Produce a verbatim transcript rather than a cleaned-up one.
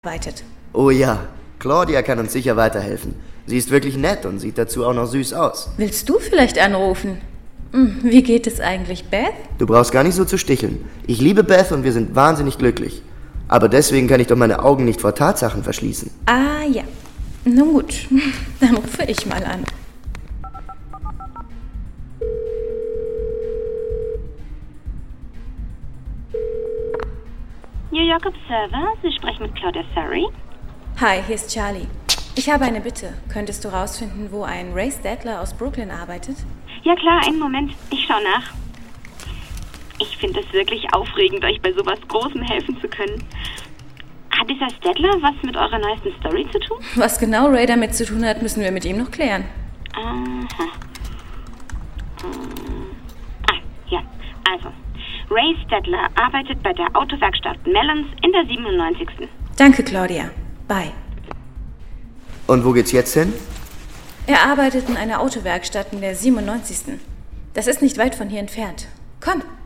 arbeitet. Oh ja, Claudia kann uns sicher weiterhelfen. Sie ist wirklich nett und sieht dazu auch noch süß aus. Willst du vielleicht anrufen? Hm, wie geht es eigentlich, Beth? Du brauchst gar nicht so zu sticheln. Ich liebe Beth und wir sind wahnsinnig glücklich. Aber deswegen kann ich doch meine Augen nicht vor Tatsachen verschließen. Ah ja, nun gut, dann rufe ich mal an. New York Observer, Sie sprechen mit Claudia Surrey. Hi, hier ist Charlie. Ich habe eine Bitte. Könntest du rausfinden, wo ein Ray Stadler aus Brooklyn arbeitet? Ja klar, einen Moment. Ich schaue nach. Ich finde es wirklich aufregend, euch bei sowas Großem helfen zu können. Hat dieser Stadler was mit eurer neuesten Story zu tun? Was genau Ray damit zu tun hat, müssen wir mit ihm noch klären. Aha. Ah, ja. Also, Ray Stadler arbeitet bei der Autowerkstatt Mellons in der siebenundneunzigsten Danke, Claudia. Bye. Und wo geht's jetzt hin? Er arbeitet in einer Autowerkstatt in der siebenundneunzigsten Das ist nicht weit von hier entfernt. Komm.